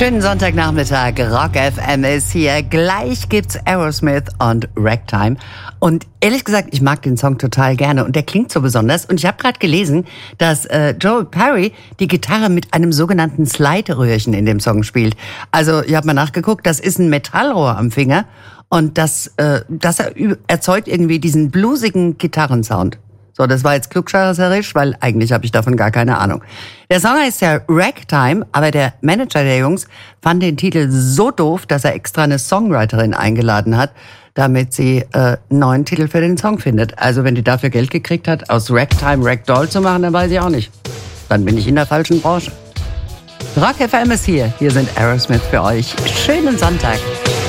Schönen Sonntagnachmittag, Rock FM ist hier. Gleich gibt's Aerosmith und Ragtime. Und ehrlich gesagt, ich mag den Song total gerne und der klingt so besonders. Und ich habe gerade gelesen, dass Joel Perry die Gitarre mit einem sogenannten Slide-Röhrchen in dem Song spielt. Also ich habe mal nachgeguckt, das ist ein Metallrohr am Finger und das erzeugt irgendwie diesen bluesigen Gitarrensound. So, das war jetzt klugscheißerisch, weil eigentlich habe ich davon gar keine Ahnung. Der Song heißt ja Ragtime, aber der Manager der Jungs fand den Titel so doof, dass er extra eine Songwriterin eingeladen hat, damit sie einen neuen Titel für den Song findet. Also wenn die dafür Geld gekriegt hat, aus Ragtime Ragdoll zu machen, dann weiß ich auch nicht. Dann bin ich in der falschen Branche. Rock FM ist hier. Hier sind Aerosmith für euch. Schönen Sonntag.